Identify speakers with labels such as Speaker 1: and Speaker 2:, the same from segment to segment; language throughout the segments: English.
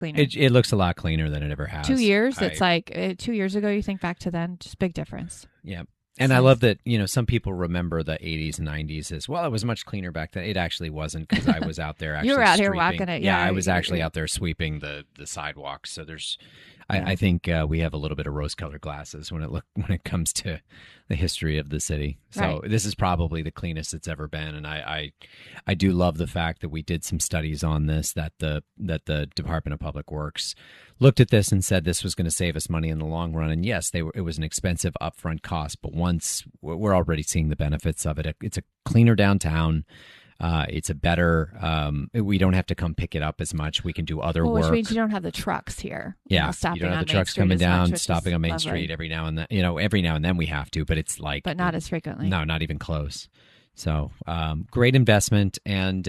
Speaker 1: cleaner.
Speaker 2: It looks a lot cleaner than it ever has.
Speaker 1: 2 years. It's like 2 years ago. You think back to then, just big difference.
Speaker 2: Yeah. And I love that, some people remember the 80s and 90s as, well, it was much cleaner back then. It actually wasn't, because I was out there actually
Speaker 1: You were out here
Speaker 2: sweeping.
Speaker 1: walking it.
Speaker 2: Yeah, I was actually out there sweeping the sidewalks. So I think we have a little bit of rose-colored glasses when it comes to the history of the city. So This is probably the cleanest it's ever been, and I do love the fact that we did some studies on this, that the Department of Public Works looked at this and said this was going to save us money in the long run. And yes, it was an expensive upfront cost, but once we're already seeing the benefits of it. It's a cleaner downtown. It's a better, we don't have to come pick it up as much. We can do other work.
Speaker 1: Which means you don't have the trucks here.
Speaker 2: Yeah.
Speaker 1: Stopping
Speaker 2: you don't have
Speaker 1: on
Speaker 2: the trucks
Speaker 1: Main Street
Speaker 2: coming
Speaker 1: as
Speaker 2: down,
Speaker 1: much,
Speaker 2: stopping on Main
Speaker 1: lovely.
Speaker 2: Street every now and then. Every now and then we have to, but it's like.
Speaker 1: But not as frequently.
Speaker 2: No, not even close. So, great investment. And,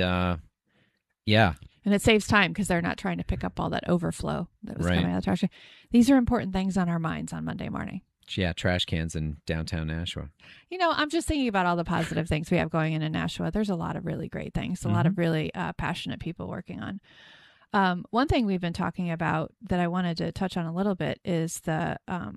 Speaker 2: yeah.
Speaker 1: And it saves time because they're not trying to pick up all that overflow that was coming out of the trash. These are important things on our minds on Monday morning.
Speaker 2: Yeah, trash cans in downtown Nashua.
Speaker 1: I'm just thinking about all the positive things we have going in Nashua. There's a lot of really great things, a lot of really passionate people working on. One thing we've been talking about that I wanted to touch on a little bit is the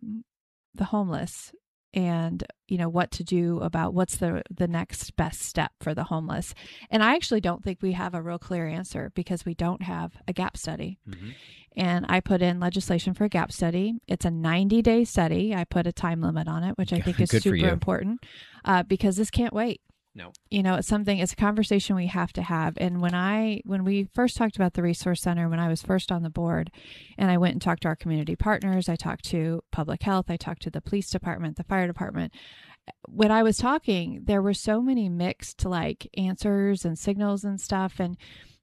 Speaker 1: homeless, and what to do about what's the next best step for the homeless. And I actually don't think we have a real clear answer because we don't have a gap study. Mm-hmm. And I put in legislation for a gap study. It's a 90-day study. I put a time limit on it, which I think is super important because this can't wait.
Speaker 2: No.
Speaker 1: It's a conversation we have to have. And when we first talked about the Resource Center, when I was first on the board, and I went and talked to our community partners, I talked to public health, I talked to the police department, the fire department. When I was talking, there were so many mixed answers and signals and stuff. And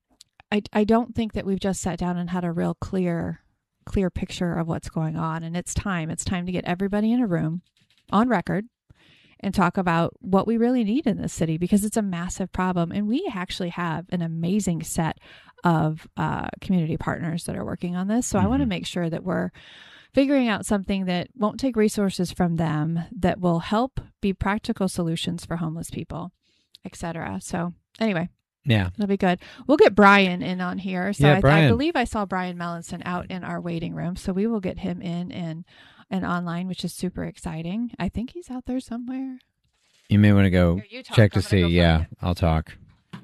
Speaker 1: I don't think that we've just sat down and had a real clear picture of what's going on. And it's time to get everybody in a room on record and talk about what we really need in this city, because it's a massive problem. And we actually have an amazing set of community partners that are working on this. So I want to make sure that we're figuring out something that won't take resources from them, that will help be practical solutions for homeless people, et cetera. So anyway.
Speaker 2: Yeah.
Speaker 1: That'll be good. We'll get Brian in on here. So
Speaker 2: Brian.
Speaker 1: I believe I saw Brian Mellinson out in our waiting room. So we will get him in and online, which is super exciting. I think he's out there somewhere.
Speaker 2: You may want to go check to see.
Speaker 1: Yeah,
Speaker 2: I'll talk.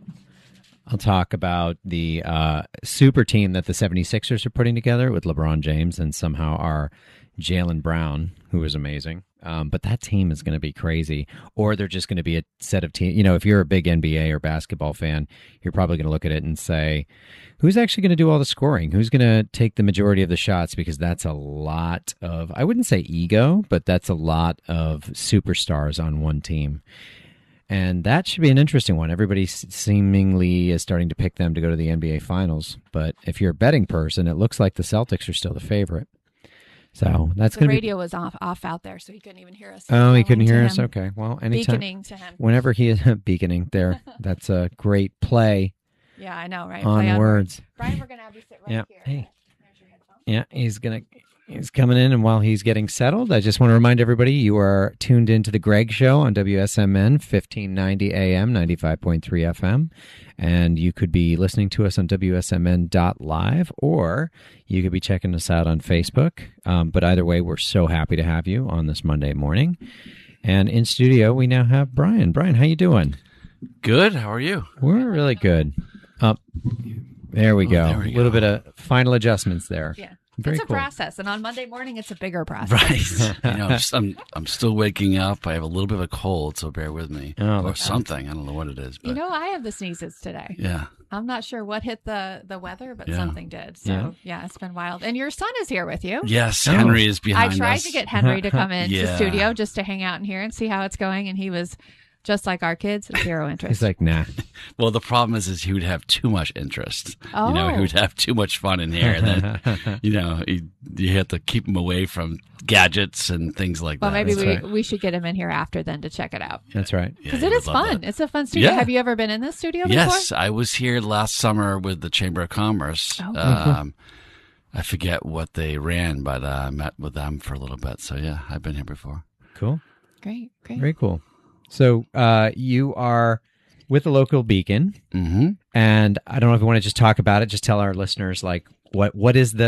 Speaker 2: I'll talk about the super team that the 76ers are putting together with LeBron James and somehow our Jaylen Brown, who is amazing. But that team is going to be crazy. Or they're just going to be a set of teams. If you're a big NBA or basketball fan, you're probably going to look at it and say, who's actually going to do all the scoring? Who's going to take the majority of the shots? Because that's a lot of, I wouldn't say ego, but that's a lot of superstars on one team. And that should be an interesting one. Everybody seemingly is starting to pick them to go to the NBA Finals. But if you're a betting person, it looks like the Celtics are still the favorite. So that's going to be...
Speaker 1: The radio was off out there, so he couldn't even hear us.
Speaker 2: Oh, he couldn't hear us? Okay. Well, anytime.
Speaker 1: Beaconing to him.
Speaker 2: Whenever he is beaconing there, that's a great play.
Speaker 1: Yeah, I know, right?
Speaker 2: On words.
Speaker 1: Brian, we're going to have you sit right here.
Speaker 2: Hey. Yeah, he's coming in, and while he's getting settled, I just want to remind everybody you are tuned into the Greg Show on WSMN 1590 AM, 95.3 FM, and you could be listening to us on WSMN.live, or you could be checking us out on Facebook. But either way, we're so happy to have you on this Monday morning. And in studio, we now have Brian. Brian, how you doing?
Speaker 3: Good. How are you?
Speaker 2: We're really good. There we go. A little bit of final adjustments there.
Speaker 1: Yeah.
Speaker 2: Very
Speaker 1: it's a
Speaker 2: cool.
Speaker 1: process, and on Monday morning, it's a bigger process.
Speaker 3: Right. I'm still waking up. I have a little bit of a cold, so bear with me. Or something. I don't know what it is. But...
Speaker 1: I have the sneezes today.
Speaker 3: Yeah.
Speaker 1: I'm not sure what hit the weather, but something did. So, yeah, it's been wild. And your son is here with you.
Speaker 3: Yes, Henry is behind us.
Speaker 1: I tried to get Henry to come in to studio just to hang out in here and see how it's going, and he was... just like our kids, zero interest.
Speaker 2: He's like, nah.
Speaker 3: Well, the problem is he would have too much interest.
Speaker 1: Oh.
Speaker 3: He would have too much fun in here. And then, you have to keep him away from gadgets and things like that.
Speaker 1: Well, maybe we should get him in here after then to check it out.
Speaker 2: That's right.
Speaker 1: Because it is fun. It's a fun studio.
Speaker 3: Yeah.
Speaker 1: Have you ever been in this studio before?
Speaker 3: Yes, I was here last summer with the Chamber of Commerce.
Speaker 1: Oh.
Speaker 3: I forget what they ran, but I met with them for a little bit. So, yeah, I've been here before.
Speaker 2: Cool.
Speaker 1: Great.
Speaker 2: Very cool. So you are with the local Beacon,
Speaker 3: mm-hmm.
Speaker 2: and I don't know if you want to just talk about it. Just tell our listeners What is the